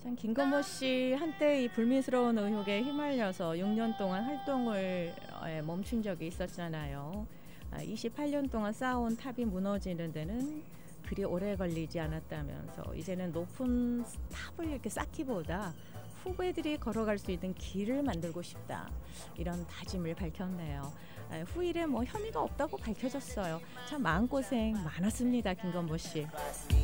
참 김건모 씨 한때 이 불미스러운 의혹에 휘말려서 6년 동안 활동을 멈춘 적이 있었잖아요. 28년 동안 쌓아온 탑이 무너지는 데는 그리 오래 걸리지 않았다면서 이제는 높은 탑을 이렇게 쌓기보다 후배들이 걸어갈 수 있는 길을 만들고 싶다. 이런 다짐을 밝혔네요. 후일에 뭐 혐의가 없다고 밝혀졌어요. 참 마음고생 많았습니다. 김건모 씨.